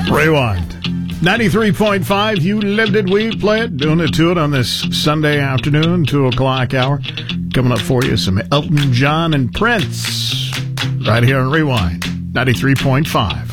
Rewind. 93.5, you lived it, we play it. Doing it to it on this Sunday afternoon, 2 o'clock hour. Coming up for you, some Elton John and Prince. Right here on Rewind, 93.5.